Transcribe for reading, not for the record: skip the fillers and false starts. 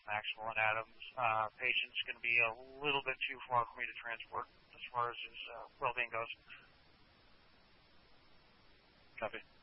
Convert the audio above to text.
Maxwell and Adams patient's going to be a little bit too far for me to transport as far as his well-being goes. Copy.